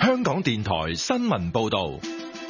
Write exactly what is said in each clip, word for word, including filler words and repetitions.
香港電台新聞報道。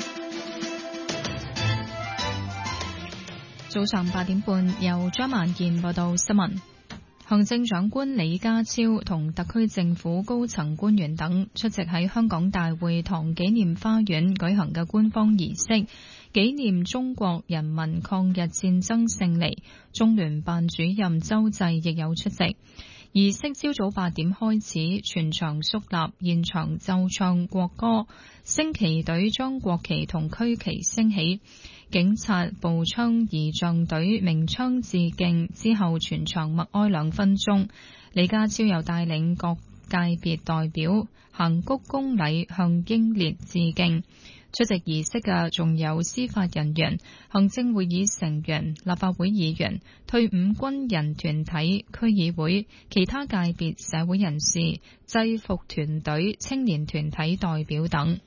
早上八點半，由張萬健報道新聞。行政長官李家超同特區政府高層官員等出席喺香港大會堂紀念花園舉行嘅官方儀式，紀念中國人民抗日戰爭勝利。中聯辦主任周濟亦有出席。儀式朝早八點開始，全場肅立，現場奏唱國歌，升旗隊將國旗同區旗升起，警察步槍儀仗隊鳴槍致敬，之後全場默哀兩分鐘。李家超又帶領各界別代表行鞠躬禮向英烈致敬。出席儀式嘅仲有司法人員、行政會議成員、立法會議員、退伍軍人團體、區議會、其他界別社會人士、制服團隊、青年團體代表等。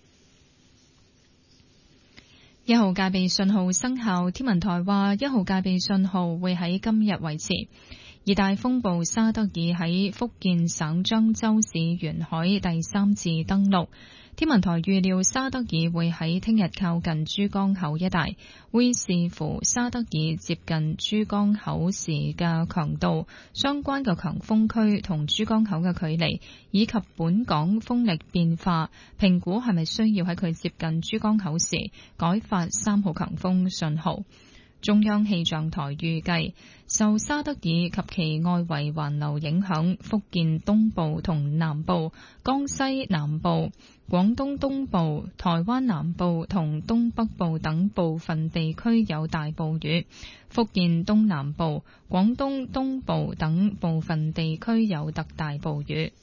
一號戒備信號生效，天文台話一號戒備信號會喺今日維持。熱帶風暴沙德爾喺福建省漳州市沿海第三次登陸。天文台預料沙德爾會喺聽日靠近珠江口一帶，會視乎沙德爾接近珠江口時嘅強度、相關嘅強風區同珠江口嘅距離，以及本港風力變化，評估係咪需要喺佢接近珠江口時改發三號強風信號。中央氣象台預計，受沙德爾及其外圍環流影響，福建東部同南部、江西南部、廣東東部、台灣南部同東北部等部分地區有大暴雨，福建東南部、廣東東部等部分地區有特大暴雨。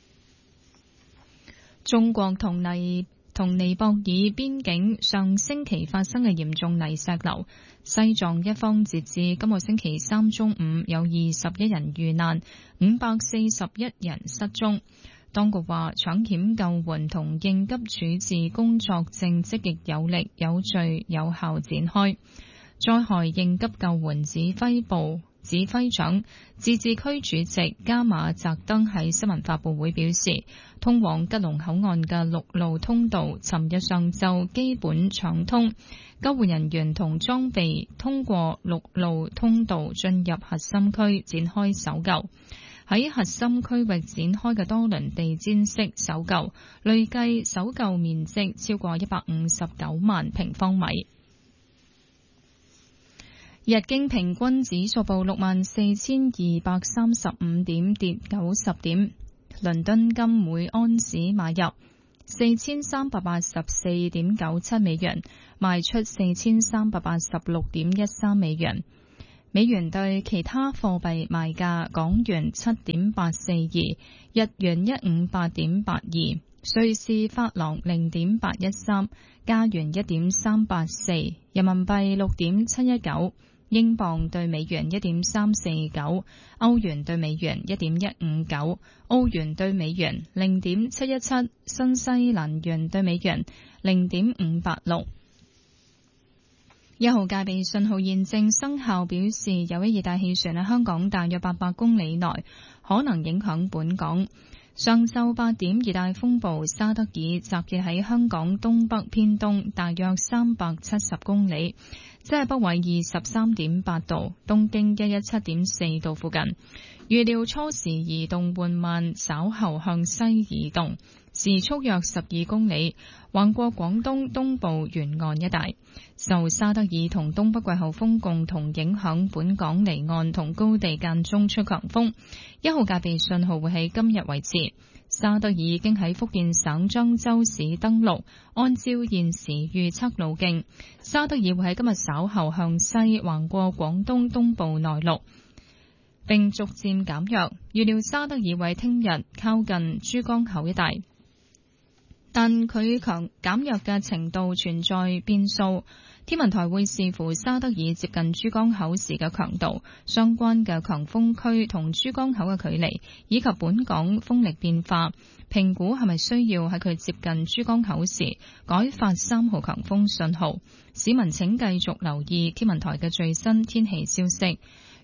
中國同尼同尼泊爾邊境上星期發生嘅嚴重泥石流，西藏一方截至今個星期三中午有二十一人遇難，五百四十一人失蹤。當局話搶險救援同應急處置工作正積極有力、有序、有效展開。災害應急救援指揮部指揮長自治區主席加馬澤登喺新聞發佈會表示，通往吉隆口岸嘅陸路通道尋日上晝基本暢通，救援人員同裝備通過陸路通道進入核心區展開搜救。喺核心區域展開嘅多輪地毯式搜救，累計搜救面積超過一百五十九萬平方米。日經平均指數報六萬四千二百三十五點，跌九十點。倫敦金每安士買入四千三百八十四點九七美元，賣出四千三百八十六點一三美元。美元對其他貨幣賣價：港元七點八四二，日元一五八點八二，瑞士法郎零點八一三，加元一點三八四，人民幣六點七一九。英鎊對美元一點三四九，歐元對美元一點一五九，澳元對美元零點七一七，新西蘭元對美元零點五八六。一號戒備信號現正生效，表示有一熱帶氣旋喺香港大約八百公里內可能影響本港。上晝八點，熱帶風暴沙德爾集結喺香港東北偏東大約三百七十公里，即係北緯二十三點八度，東經一一七點四度附近。預料初時移動緩慢，稍後向西移動，時速約十二公里，橫過廣東東部沿岸一帶。受沙德爾同東北季候風共同影響，本港離岸同高地間中出強風。一號戒備信號會喺今日維持。沙德爾已經喺福建省漳州市登陸，按照現時預測路徑，沙德爾會喺今日稍後向西橫過廣東東部內陸，並逐漸減弱。預料沙德爾會聽日靠近珠江口一帶，但佢強減弱嘅程度存在變數。天文台會視乎沙德爾接近珠江口時嘅強度、相關嘅強風區同珠江口嘅距離，以及本港風力變化，評估係咪需要喺佢接近珠江口時改發三號強風信號。市民請繼續留意天文台嘅最新天氣消息。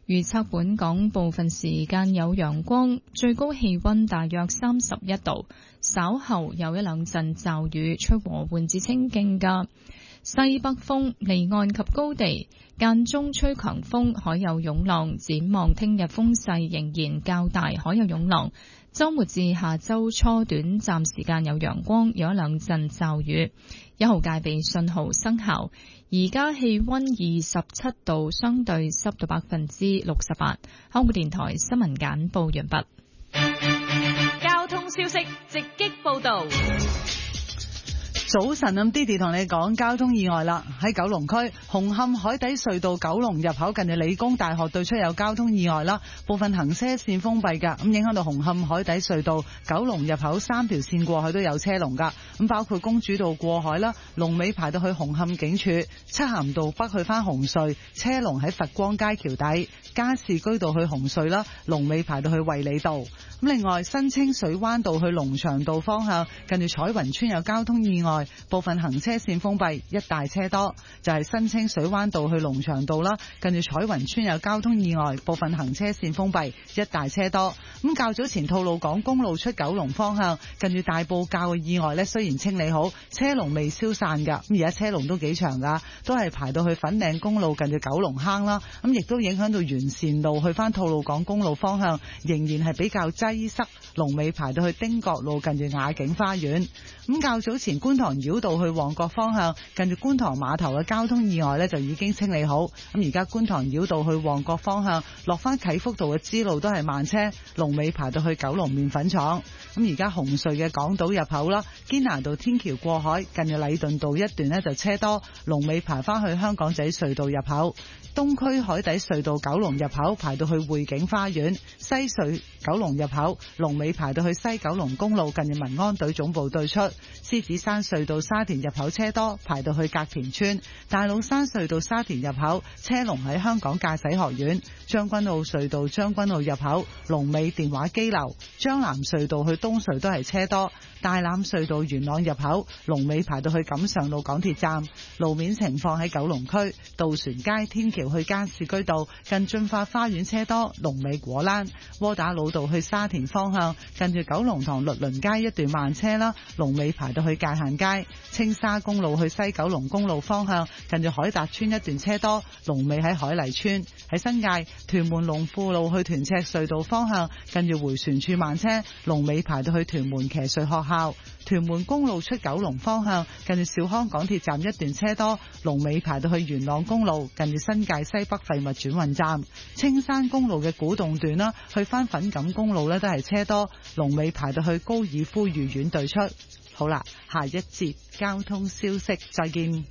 預測本港部分時間有陽光，最高氣溫大約三十一度，稍後有一兩陣驟雨，吹和緩至清勁嘅西北風，離岸及高地間中吹強風，海有湧浪。展望聽日風勢仍然較大，海有湧浪。周末至下周初短暫時間有陽光，有一兩陣驟雨。一號戒備信號生效。而家氣溫二十七度，相對濕度百分之六十八。香港電台新聞簡報完畢。 交通消息直擊報道。 早晨，咁 Didi 同你講交通意外啦。喺九龍區紅磡海底隧道九龍入口近住理工大學對出有交通意外啦，部分行車線封閉噶，咁影響到紅磡海底隧道九龍入口三條線過去都有車龍噶，咁包括公主道過海啦，龍尾排到去紅磡警署；漆咸道北去翻紅隧，車龍喺佛光街橋底；加士居道去紅隧啦，龍尾排到去衛理道。咁另外新清水灣道去龍翔道方向近住彩雲村有交通意外，部分行車線封閉，一大車多，就係新清水灣道去龍翔道啦，近住彩雲村有交通意外，部分行車線封閉，一大車多。咁較早前吐露港公路出九龍方向近住大埔滘嘅意外呢，雖然清理好，車龍未消散噶，咁而家車龍都幾長噶，都係排到去粉嶺公路近住九龍坑啦，咁亦都影響到沿線路去翻吐露港公路方向，仍然係比較擠塞，龍尾排到去汀角路近住雅景花園。咁較早前觀塘繞道去旺角方向近住觀塘碼頭嘅交通意外呢，就已經清理好，咁而家觀塘繞道去旺角方向落翻啟福道嘅支路都係慢車，龍尾排到去九龍麵粉廠。咁而家紅隧嘅港島入口啦，堅拿道天橋過海近住禮頓道一段呢就車多，龍尾排翻去香港仔隧道入口。東區海底隧道九龍入口排到去匯景花園，西隧九龍入口龍尾排到去西九龍公路近住民安隊總部對出。獅子山隧道沙田入口車多，排到去隔田村；大老山隧道沙田入口車龍喺香港駕駛學院；將軍澳隧道將軍澳入口龍尾電話機樓；將藍隧道去東隧都係車多；大欖隧道元朗入口龍尾排到去錦上路港鐵站。路面情況喺九龍區渡船街天橋去加士居道近駿發花園車多，龍尾果欄；窩打老道去沙田方向近住九龍塘律倫街一段慢車啦，龍尾排到去界限街；青沙公路去西九龍公路方向近住海達村一段車多，龍尾喺海麗村。喺新界屯門龍富路去屯赤隧道方向近住回旋處慢車，龍尾排到去屯門騎術學校。屯門公路出九龍方向近住兆康港鐵站一段車多，龍尾排到去元朗公路近住新界西北廢物轉運站。青山公路嘅古洞段啦，去翻粉錦公路呢都係車多，龍尾排到去高爾夫御苑對出。好啦，下一節交通消息再見。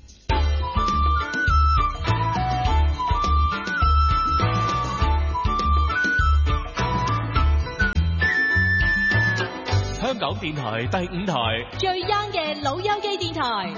香港電台第五台最 young 嘅老友記電台，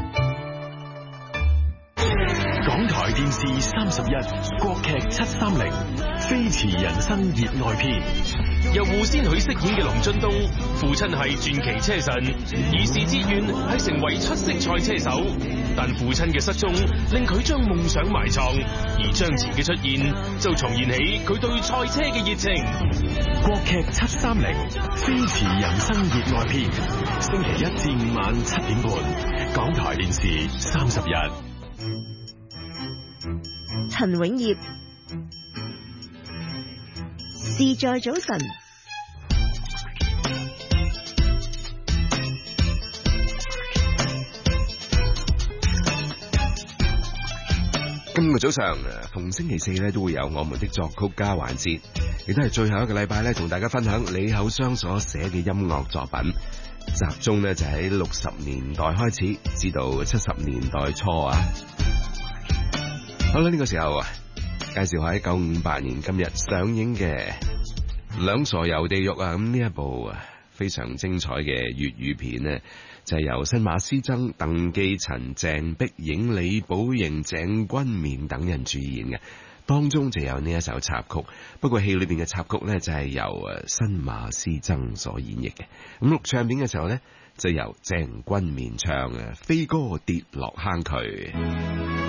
港台電視三十一國劇七三零飛馳人生熱愛篇，由胡先煦飾演嘅龍津東，父親係傳奇車神，兒時志願係成為出色賽車手，但父親嘅失蹤令佢將夢想埋藏，而張弛嘅出現就重燃起佢對賽車嘅熱情。國劇七三零飛馳人生熱愛篇，星期一至五晚七點半，港台電視三十一。 陳永業，事在早晨。 今個早上逢星期四咧都會有我們的作曲家環節，亦都係最後一個禮拜咧同大家分享李厚湘所寫嘅音樂作品，集中咧就喺六十年代開始至到七十年代初啊。好啦，呢個時候啊，介紹下喺一九五八年今日上映嘅《兩傻遊地獄》啊，咁呢一部啊非常精彩嘅粵語片呢，就係由新馬師曾、鄧寄塵、鄭碧影、李寶瑩、鄭君綿等人主演嘅，當中就有呢一首插曲。不過戲裏邊嘅插曲呢，就係由誒新馬師曾所演繹嘅。咁錄唱片嘅時候呢，就由鄭君綿唱啊，飛哥跌落坑渠。